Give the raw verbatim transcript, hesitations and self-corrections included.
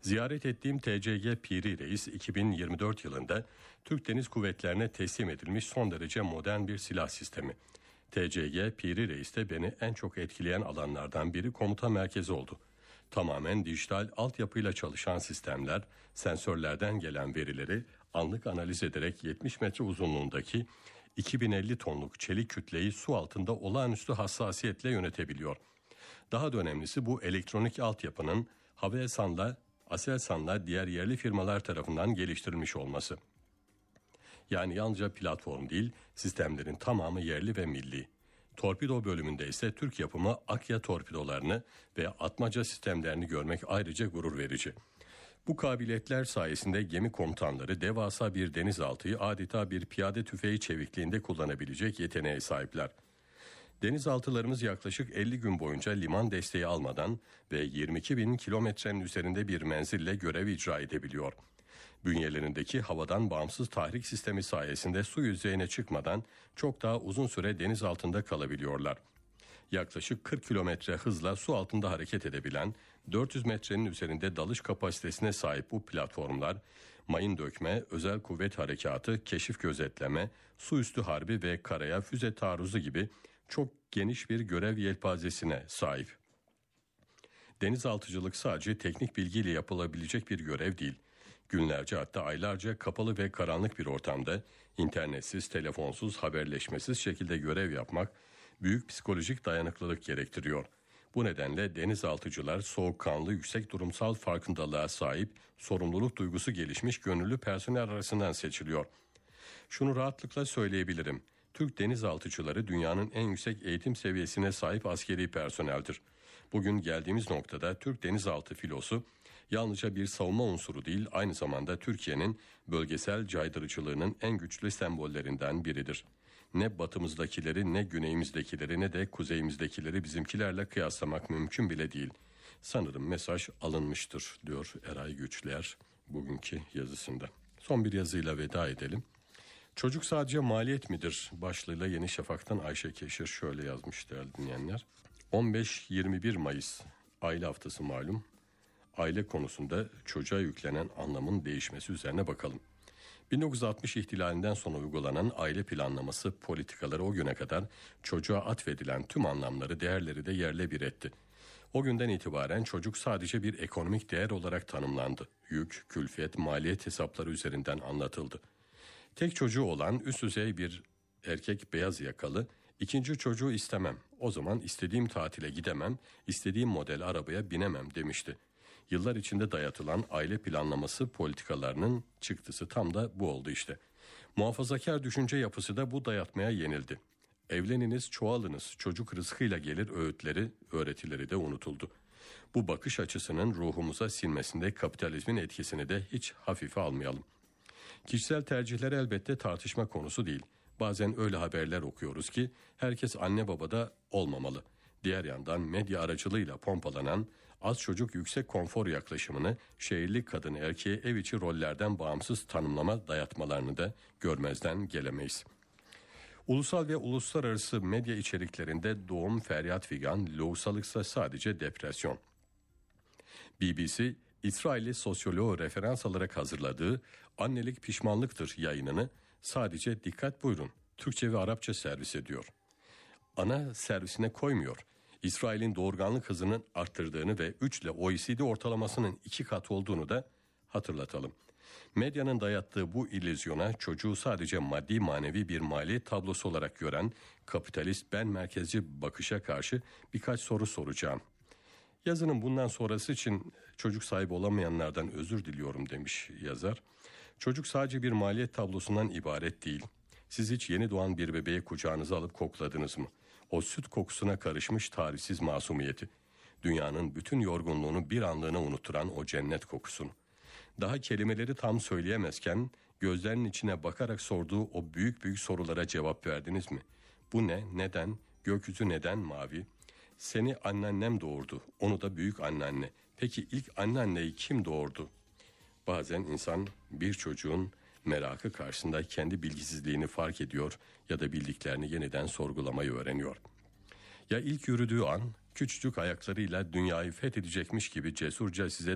Ziyaret ettiğim T C G Piri Reis iki bin yirmi dört yılında Türk Deniz Kuvvetlerine teslim edilmiş son derece modern bir silah sistemi. T C G Piri Reis'te beni en çok etkileyen alanlardan biri komuta merkezi oldu. Tamamen dijital altyapıyla çalışan sistemler, sensörlerden gelen verileri anlık analiz ederek yetmiş metre uzunluğundaki iki bin elli tonluk çelik kütleyi su altında olağanüstü hassasiyetle yönetebiliyor. Daha da önemlisi bu elektronik altyapının Havelsan'la, Aselsan'la diğer yerli firmalar tarafından geliştirilmiş olması. Yani yalnızca platform değil, sistemlerin tamamı yerli ve milli. Torpido bölümünde ise Türk yapımı Akya torpidolarını ve atmaca sistemlerini görmek ayrıca gurur verici. Bu kabiliyetler sayesinde gemi komutanları devasa bir denizaltıyı adeta bir piyade tüfeği çevikliğinde kullanabilecek yeteneğe sahipler. Denizaltılarımız yaklaşık elli gün boyunca liman desteği almadan ve yirmi iki bin kilometrenin üzerinde bir menzille görev icra edebiliyor. Bünyelerindeki havadan bağımsız tahrik sistemi sayesinde su yüzeyine çıkmadan çok daha uzun süre deniz altında kalabiliyorlar. Yaklaşık kırk kilometre hızla su altında hareket edebilen, dört yüz metrenin üzerinde dalış kapasitesine sahip bu platformlar, mayın dökme, özel kuvvet harekatı, keşif gözetleme, su üstü harbi ve karaya füze taarruzu gibi çok geniş bir görev yelpazesine sahip. Denizaltıcılık sadece teknik bilgiyle yapılabilecek bir görev değil. Günlerce hatta aylarca kapalı ve karanlık bir ortamda internetsiz, telefonsuz, haberleşmesiz şekilde görev yapmak büyük psikolojik dayanıklılık gerektiriyor. Bu nedenle denizaltıcılar soğukkanlı, yüksek durumsal farkındalığa sahip, sorumluluk duygusu gelişmiş gönüllü personel arasından seçiliyor. Şunu rahatlıkla söyleyebilirim. Türk denizaltıcıları dünyanın en yüksek eğitim seviyesine sahip askeri personeldir. Bugün geldiğimiz noktada Türk denizaltı filosu yalnızca bir savunma unsuru değil, aynı zamanda Türkiye'nin bölgesel caydırıcılığının en güçlü sembollerinden biridir. Ne batımızdakileri, ne güneyimizdekileri, ne de kuzeyimizdekileri bizimkilerle kıyaslamak mümkün bile değil. Sanırım mesaj alınmıştır, diyor Eray Güçler bugünkü yazısında. Son bir yazıyla veda edelim. Çocuk sadece maliyet midir? Başlığıyla Yeni Şafak'tan Ayşe Keşir şöyle yazmış değerli dinleyenler. on beş yirmi bir Mayıs aile haftası malum. Aile konusunda çocuğa yüklenen anlamın değişmesi üzerine bakalım. bin dokuz yüz altmış ihtilalinden sonra uygulanan aile planlaması politikaları o güne kadar çocuğa atfedilen tüm anlamları, değerleri de yerle bir etti. O günden itibaren çocuk sadece bir ekonomik değer olarak tanımlandı. Yük, külfet, maliyet hesapları üzerinden anlatıldı. Tek çocuğu olan üst düzey bir erkek beyaz yakalı, ikinci çocuğu istemem, o zaman istediğim tatile gidemem, istediğim model arabaya binemem demişti. Yıllar içinde dayatılan aile planlaması politikalarının çıktısı tam da bu oldu işte. Muhafazakar düşünce yapısı da bu dayatmaya yenildi. Evleniniz, çoğalınız, çocuk rızkıyla gelir öğütleri, öğretileri de unutuldu. Bu bakış açısının ruhumuza sinmesinde kapitalizmin etkisini de hiç hafife almayalım. Kişisel tercihler elbette tartışma konusu değil. Bazen öyle haberler okuyoruz ki herkes anne babada olmamalı. Diğer yandan medya aracılığıyla pompalanan az çocuk yüksek konfor yaklaşımını şehirli kadın erkeğe ev içi rollerden bağımsız tanımlama dayatmalarını da görmezden gelemeyiz. Ulusal ve uluslararası medya içeriklerinde doğum feryat figan, lohusalıksa sadece depresyon. B B C, İsrailli sosyoloğu referans alarak hazırladığı Annelik Pişmanlıktır yayınını sadece dikkat buyurun Türkçe ve Arapça servis ediyor. Ana servisine koymuyor. İsrail'in doğurganlık hızının arttırdığını ve üç ile O E C D ortalamasının iki kat olduğunu da hatırlatalım. Medyanın dayattığı bu illüzyona çocuğu sadece maddi manevi bir maliyet tablosu olarak gören kapitalist ben merkezci bakışa karşı birkaç soru soracağım. Yazının bundan sonrası için çocuk sahibi olamayanlardan özür diliyorum demiş yazar. Çocuk sadece bir maliyet tablosundan ibaret değil. Siz hiç yeni doğan bir bebeği kucağınıza alıp kokladınız mı? O süt kokusuna karışmış tarifsiz masumiyeti. Dünyanın bütün yorgunluğunu bir anlığına unutturan o cennet kokusunu. Daha kelimeleri tam söyleyemezken gözlerinin içine bakarak sorduğu o büyük büyük sorulara cevap verdiniz mi? Bu ne, neden, gökyüzü neden mavi? Seni anneannem doğurdu, onu da büyük anneanne. Peki ilk anneanneyi kim doğurdu? Bazen insan bir çocuğun merakı karşısında kendi bilgisizliğini fark ediyor ya da bildiklerini yeniden sorgulamayı öğreniyor. Ya ilk yürüdüğü an küçücük ayaklarıyla dünyayı fethedecekmiş gibi cesurca size